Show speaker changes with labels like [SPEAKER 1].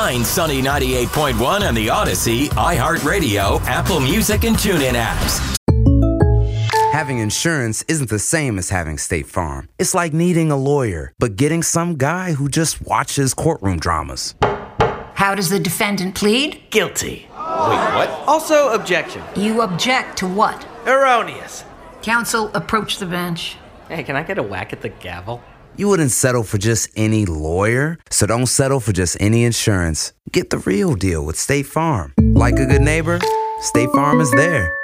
[SPEAKER 1] Find Sunny 98.1 on the Odyssey, iHeartRadio, Apple Music, and TuneIn apps.
[SPEAKER 2] Having insurance isn't the same as having State Farm. It's like needing a lawyer, but getting some guy who just watches courtroom dramas.
[SPEAKER 3] How does the defendant plead?
[SPEAKER 4] Guilty.
[SPEAKER 5] Wait, what?
[SPEAKER 4] Also, objection.
[SPEAKER 3] You object to what?
[SPEAKER 4] Erroneous.
[SPEAKER 3] Counsel, approach the bench.
[SPEAKER 4] Hey, can I get a whack at the gavel?
[SPEAKER 2] You wouldn't settle for just any lawyer, so don't settle for just any insurance. Get the real deal with State Farm. Like a good neighbor, State Farm is there.